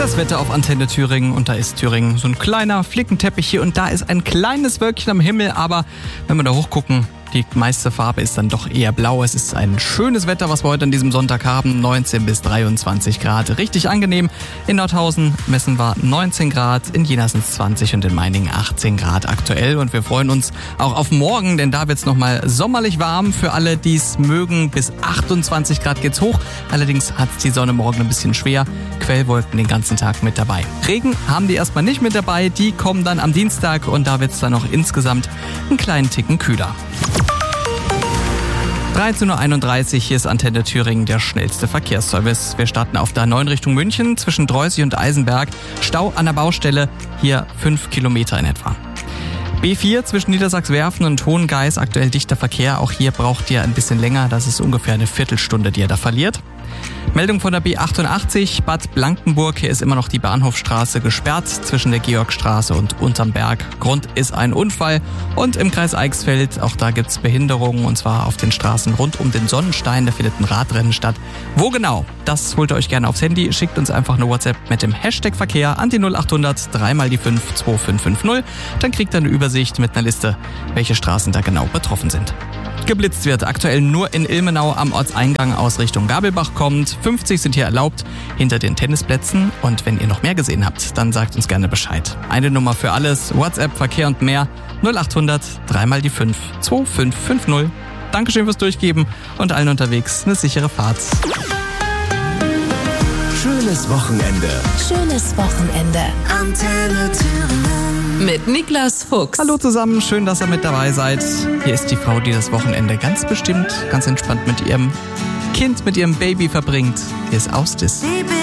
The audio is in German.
Das Wetter auf Antenne Thüringen, und da ist Thüringen so ein kleiner Flickenteppich hier und da ist ein kleines Wölkchen am Himmel, aber wenn wir da hochgucken, die meiste Farbe ist dann doch eher blau. Es ist ein schönes Wetter, was wir heute an diesem Sonntag haben. 19 bis 23 Grad. Richtig angenehm. In Nordhausen messen wir 19 Grad, in Jena sind es 20 und in Meiningen 18 Grad aktuell. Und wir freuen uns auch auf morgen, denn da wird es nochmal sommerlich warm. Für alle, die es mögen, bis 28 Grad geht's hoch. Allerdings hat die Sonne morgen ein bisschen schwer. Quellwolken den ganzen Tag mit dabei. Regen haben die erstmal nicht mit dabei. Die kommen dann am Dienstag und da wird es dann noch insgesamt einen kleinen Ticken kühler. 13.31 Uhr, hier ist Antenne Thüringen, der schnellste Verkehrsservice. Wir starten auf der 9 Richtung München zwischen Dreußig und Eisenberg. Stau an der Baustelle, hier 5 Kilometer in etwa. B4 zwischen Niedersachswerfen und Hohengeis, aktuell dichter Verkehr. Auch hier braucht ihr ein bisschen länger, das ist ungefähr eine Viertelstunde, die ihr da verliert. Meldung von der B88, Bad Blankenburg. Hier ist immer noch die Bahnhofstraße gesperrt zwischen der Georgstraße und unterm Berg. Grund ist ein Unfall. Und im Kreis Eichsfeld, auch da gibt's Behinderungen, und zwar auf den Straßen rund um den Sonnenstein. Da findet ein Radrennen statt. Wo genau? Das holt ihr euch gerne aufs Handy. Schickt uns einfach eine WhatsApp mit dem Hashtag Verkehr an die 0800 3 mal die 5 2550. Dann kriegt ihr eine Übersicht mit einer Liste, welche Straßen da genau betroffen sind. Geblitzt wird aktuell nur in Ilmenau am Ortseingang aus Richtung Gabelbach kommt. 50 sind hier erlaubt hinter den Tennisplätzen. Und wenn ihr noch mehr gesehen habt, dann sagt uns gerne Bescheid. Eine Nummer für alles, WhatsApp, Verkehr und mehr, 0800 3 mal die 5 2550. Dankeschön fürs Durchgeben und allen unterwegs eine sichere Fahrt. Schönes Wochenende. Schönes Wochenende. Antenne Thüringen. Mit Niklas Fuchs. Hallo zusammen, schön, dass ihr mit dabei seid. Hier ist die Frau, die das Wochenende ganz bestimmt, ganz entspannt mit ihrem Kind, mit ihrem Baby verbringt. Hier ist Austis.